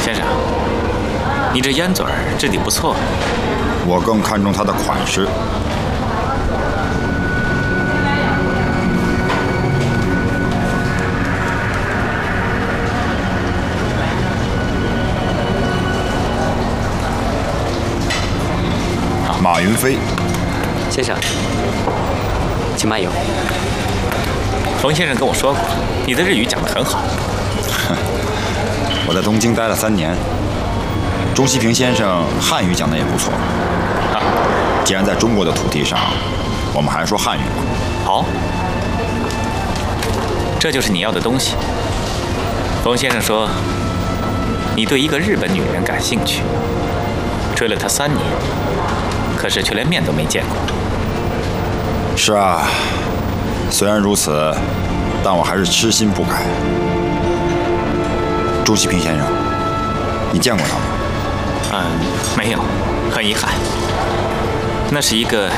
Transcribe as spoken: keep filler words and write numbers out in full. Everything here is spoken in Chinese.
先生，你这烟嘴儿质地不错。 我更看重它的款式。马云飞， 先生，请慢游。 冯先生跟我说过，你的日语讲得很好。 我在东京待了三年，钟锡平先生汉语讲得也不错。 啊， 既然在中国的土地上，我们还是说汉语吧。 好，这就是你要的东西。冯先生说，你对一个日本女人感兴趣，追了她三年，可是却连面都没见过。 是啊，虽然如此，但我还是痴心不改。钟锡平先生，你见过他吗？ 嗯，没有，很遗憾。那是一个